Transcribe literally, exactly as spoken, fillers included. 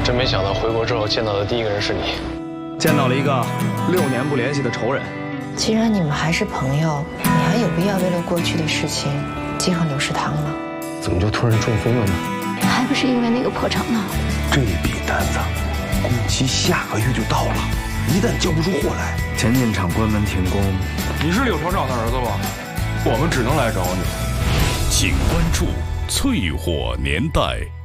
真没想到回国之后见到的第一个人是你， 见到了一个六年不联系的仇人。 既然你们还是朋友，你还有必要为了过去的事情记恨刘世堂吗？ 怎么就突然中风了呢？ 还不是因为那个破厂闹的。 这笔单子工期下个月就到了，一旦交不出货来， 前进厂关门停工。 你是柳厂长的儿子吧？我们只能来找你。 请关注《淬火年代》。